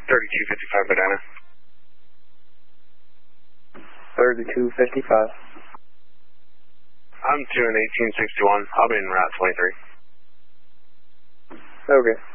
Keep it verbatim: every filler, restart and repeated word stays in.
thirty-two fifty-five, Medina. thirty-two fifty-five. I'm two and eighteen sixty-one. I'll be in route twenty-three. Okay.